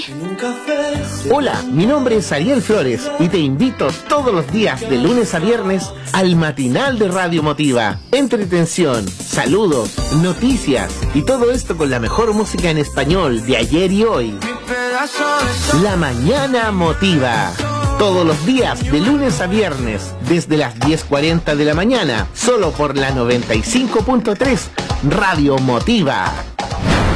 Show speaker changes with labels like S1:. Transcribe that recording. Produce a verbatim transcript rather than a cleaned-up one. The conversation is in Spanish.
S1: aquí?
S2: Hola, mi nombre es Ariel Flores y te invito todos los días de lunes a viernes al matinal de Radio Motiva. Entretención, saludos, noticias y todo esto con la mejor música en español de ayer y hoy. La Mañana Motiva. Todos los días de lunes a viernes desde las diez cuarenta de la mañana, solo por la noventa y cinco punto tres Radio Motiva.